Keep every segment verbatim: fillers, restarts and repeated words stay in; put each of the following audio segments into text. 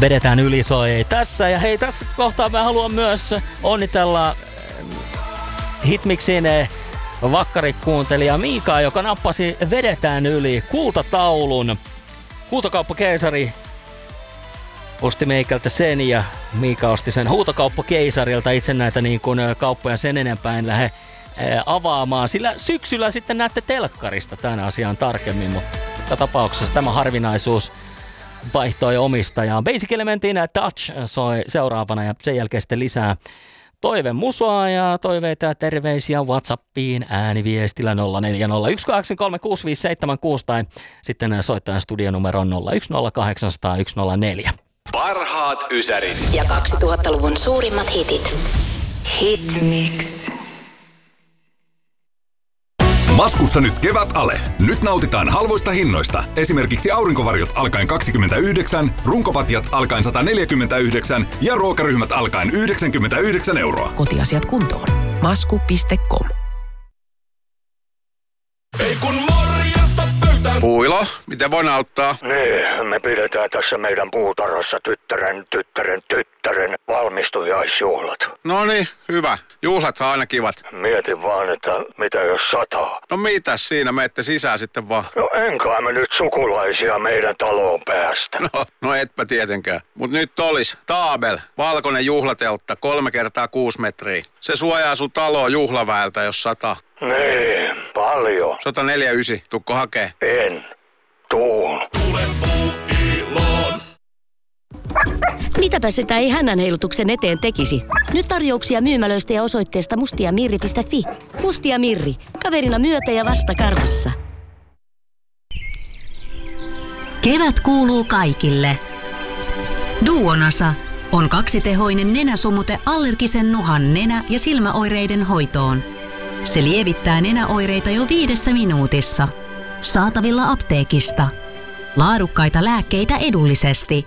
Vedetään yli soi tässä. Ja hei, tässä kohtaa mä haluan myös onnitella Hitmixin vakkarikuuntelija Miikaa, joka nappasi Vedetään yli kultataulun. Huutokauppakeisari osti meikältä sen ja Miika osti sen Huutokauppakeisarilta. Itse näitä niin kuin kauppoja sen enempää en lähde avaamaan, sillä syksyllä sitten näette telkkarista tämän asian tarkemmin, mutta joka tapauksessa tämä harvinaisuus vaihtoi omistajaa. Basic Elementin Touch soi seuraavana ja sen jälkeen sitten lisää toivemusoa ja toiveita ja terveisiä WhatsAppiin ääniviestillä nolla neljä nolla yksi kahdeksan kolme kuusi viisi seitsemän kuusi tai sitten soittajan studionumeron nolla yksi nolla kahdeksan nolla nolla yksi nolla neljä. Parhaat ysärit ja kaksituhattaluvun suurimmat hitit. Hitmix. Maskussa nyt kevät ale. Nyt nautitaan halvoista hinnoista. Esimerkiksi aurinkovarjot alkaen kaksikymmentäyhdeksän, runkopatjat alkaen sata neljäkymmentäyhdeksän ja ruokaryhmät alkaen yhdeksänkymmentäyhdeksän euroa. Kotiasiat kuntoon. masku piste com. Ei kun morjesta pöytään. Puilo, miten voin auttaa? Niin, me pidetään tässä meidän puutarhassa tyttären, tyttären, tyttären valmistujaisjuhlat. No niin, hyvä. Juhlathan aina kivat. Mietin vaan, että mitä jos sataa. No mitäs siinä, menette sisään sitten vaan. No enkä me nyt sukulaisia meidän taloon päästä. No, no etpä tietenkään. Mut nyt olis Taabel, valkoinen juhlateltta, kolme kertaa kuusi metriä. Se suojaa sun taloa juhlaväeltä, jos sataa. Niin, paljon. sata neljäkymmentäyhdeksän, tukko hakee. En. Tuun. Tule Puuiloon. Mitäpä sitä ei hännän heilutuksen eteen tekisi? Nyt tarjouksia myymälöistä ja osoitteesta mustiamirri piste fi. Mustia Mirri. Kaverina myötä ja vasta karvassa. Kevät kuuluu kaikille. Duonasa on kaksitehoinen nenäsumute allergisen nuhan nenä- ja silmäoireiden hoitoon. Se lievittää nenäoireita jo viidessä minuutissa. Saatavilla apteekista. Laadukkaita lääkkeitä edullisesti.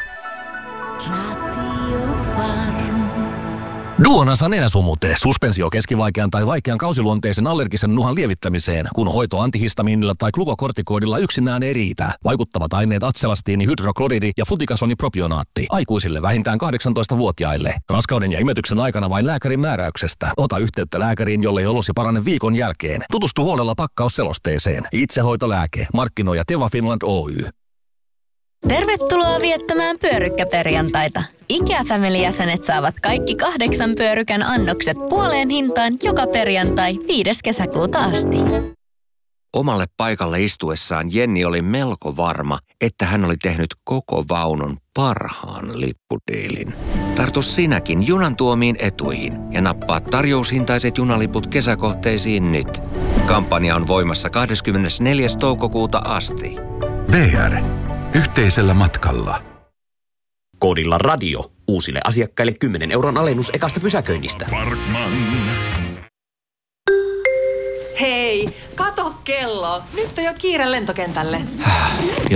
Duonasa nenäsumute, suspensio keskivaikean tai vaikean kausiluonteisen allergisen nuhan lievittämiseen, kun hoito antihistamiinilla tai glukokortikoidilla yksinään ei riitä. Vaikuttavat aineet atselastiini, hydrokloridi ja flutikasonipropionaatti. Aikuisille vähintään kahdeksantoistavuotiaille. Raskauden ja imetyksen aikana vain lääkärin määräyksestä. Ota yhteyttä lääkäriin, jollei olosi parane viikon jälkeen. Tutustu huolella pakkausselosteeseen. Itsehoitolääke. Markkinoija Teva Finland Oy. Tervetuloa viettämään pyörykkäperjantaita. IKEA-family-jäsenet saavat kaikki kahdeksan pyörykän annokset puoleen hintaan joka perjantai viides kesäkuuta asti. Omalle paikalle istuessaan Jenni oli melko varma, että hän oli tehnyt koko vaunun parhaan lippudiilin. Tartu sinäkin junan tuomiin etuihin ja nappaa tarjoushintaiset junaliput kesäkohteisiin nyt. Kampanja on voimassa kahdeskymmenesneljäs toukokuuta asti. V R. Yhteisellä matkalla. Koodilla radio. Uusille asiakkaille kymmenen euron alennus ekasta pysäköinnistä. Parkman. Hei, kato kello. Nyt on jo kiire lentokentälle.